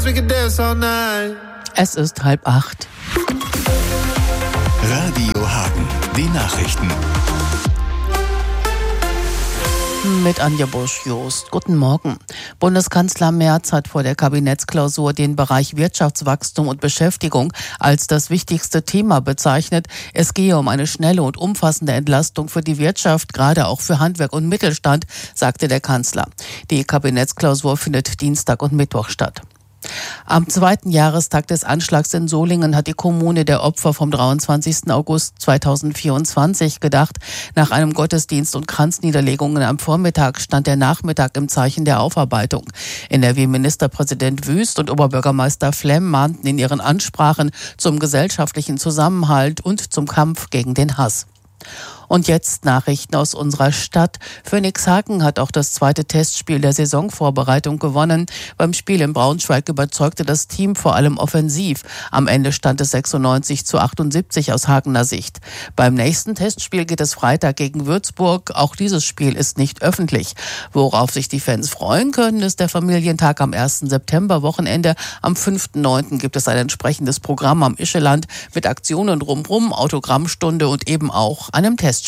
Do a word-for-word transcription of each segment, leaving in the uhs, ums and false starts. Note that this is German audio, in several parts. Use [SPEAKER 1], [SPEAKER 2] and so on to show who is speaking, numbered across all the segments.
[SPEAKER 1] we could dance all night.
[SPEAKER 2] Es ist halb acht.
[SPEAKER 3] Radio Hagen, die Nachrichten.
[SPEAKER 2] Mit Anja Busch-Jost. Guten Morgen. Bundeskanzler Merz hat vor der Kabinettsklausur den Bereich Wirtschaftswachstum und Beschäftigung als das wichtigste Thema bezeichnet. Es gehe um eine schnelle und umfassende Entlastung für die Wirtschaft, gerade auch für Handwerk und Mittelstand, sagte der Kanzler. Die Kabinettsklausur findet Dienstag und Mittwoch statt. Am zweiten Jahrestag des Anschlags in Solingen hat die Kommune der Opfer vom dreiundzwanzigsten August zweitausendvierundzwanzig gedacht. Nach einem Gottesdienst und Kranzniederlegungen am Vormittag stand der Nachmittag im Zeichen der Aufarbeitung. N R W-Ministerpräsident Wüst und Oberbürgermeister Flemm mahnten in ihren Ansprachen zum gesellschaftlichen Zusammenhalt und zum Kampf gegen den Hass. Und jetzt Nachrichten aus unserer Stadt. Phönixhagen hat auch das zweite Testspiel der Saisonvorbereitung gewonnen. Beim Spiel in Braunschweig überzeugte das Team vor allem offensiv. Am Ende stand es sechsundneunzig zu achtundsiebzig aus Hagener Sicht. Beim nächsten Testspiel geht es Freitag gegen Würzburg. Auch dieses Spiel ist nicht öffentlich. Worauf sich die Fans freuen können, ist der Familientag am ersten September, Wochenende. Am fünften neunten gibt es ein entsprechendes Programm am Ischeland mit Aktionen drumherum, Autogrammstunde und eben auch einem Testspiel.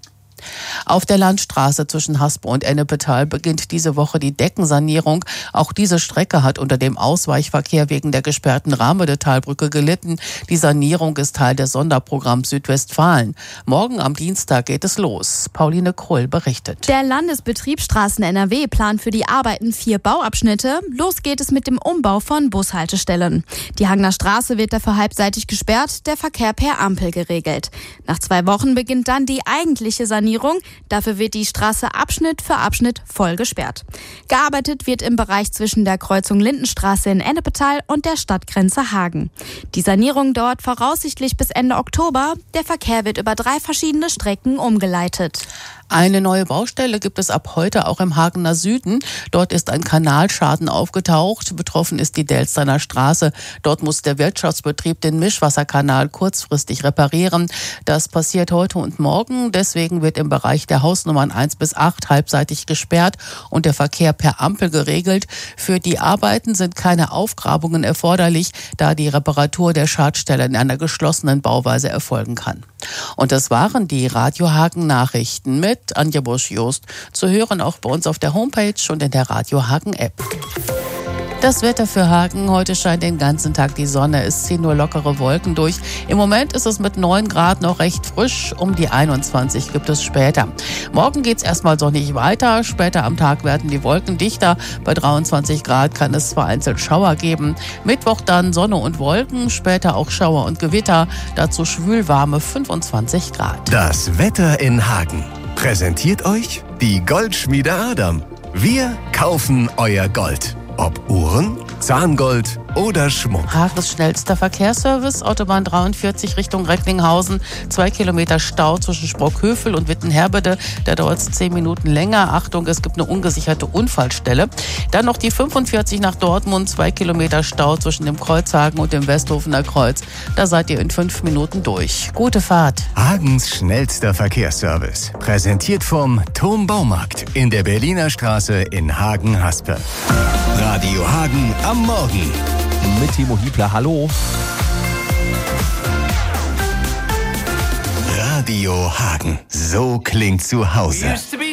[SPEAKER 2] Auf der Landstraße zwischen Hasbro und Ennepetal beginnt diese Woche die Deckensanierung. Auch diese Strecke hat unter dem Ausweichverkehr wegen der gesperrten Rahmedetalbrücke gelitten. Die Sanierung ist Teil des Sonderprogramms Südwestfalen. Morgen am Dienstag geht es los. Pauline Krull berichtet.
[SPEAKER 4] Der Landesbetrieb Straßen N R W plant für die Arbeiten vier Bauabschnitte. Los geht es mit dem Umbau von Bushaltestellen. Die Hagener Straße wird dafür halbseitig gesperrt, der Verkehr per Ampel geregelt. Nach zwei Wochen beginnt dann die eigentliche Sanierung. Dafür wird die Straße Abschnitt für Abschnitt voll gesperrt. Gearbeitet wird im Bereich zwischen der Kreuzung Lindenstraße in Ennepetal und der Stadtgrenze Hagen. Die Sanierung dauert voraussichtlich bis Ende Oktober. Der Verkehr wird über drei verschiedene Strecken umgeleitet.
[SPEAKER 2] Eine neue Baustelle gibt es ab heute auch im Hagener Süden. Dort ist ein Kanalschaden aufgetaucht. Betroffen ist die Delsteiner Straße. Dort muss der Wirtschaftsbetrieb den Mischwasserkanal kurzfristig reparieren. Das passiert heute und morgen. Deswegen wird im Bereich der Hausnummern eins bis acht halbseitig gesperrt und der Verkehr per Ampel geregelt. Für die Arbeiten sind keine Aufgrabungen erforderlich, da die Reparatur der Schadstelle in einer geschlossenen Bauweise erfolgen kann. Und das waren die Radio Hagen Nachrichten mit Anja Busch-Jost. Zu hören auch bei uns auf der Homepage und in der Radio Hagen App. Das Wetter für Hagen. Heute scheint den ganzen Tag die Sonne. Es ziehen nur lockere Wolken durch. Im Moment ist es mit neun Grad noch recht frisch. Um die einundzwanzig gibt es später. Morgen geht es erstmal sonnig weiter. Später am Tag werden die Wolken dichter. Bei dreiundzwanzig Grad kann es vereinzelt Schauer geben. Mittwoch dann Sonne und Wolken. Später auch Schauer und Gewitter. Dazu schwülwarme fünfundzwanzig Grad.
[SPEAKER 3] Das Wetter in Hagen. Präsentiert euch die Goldschmiede Adam. Wir kaufen euer Gold. Ob Uhren, Zahngold oder Schmuck.
[SPEAKER 2] Hagens schnellster Verkehrsservice, Autobahn dreiundvierzig Richtung Recklinghausen. Zwei Kilometer Stau zwischen Sprockhövel und Wittenherbede. Da dauert es zehn Minuten länger. Achtung, es gibt eine ungesicherte Unfallstelle. Dann noch die fünfundvierzig nach Dortmund. Zwei Kilometer Stau zwischen dem Kreuzhagen und dem Westhofener Kreuz. Da seid ihr in fünf Minuten durch. Gute Fahrt.
[SPEAKER 3] Hagens schnellster Verkehrsservice. Präsentiert vom Thom Baumarkt in der Berliner Straße in Hagen-Haspe. Radio Hagen am Morgen.
[SPEAKER 5] Mit Timo Hiebler, hallo.
[SPEAKER 3] Radio Hagen, so klingt zu Hause.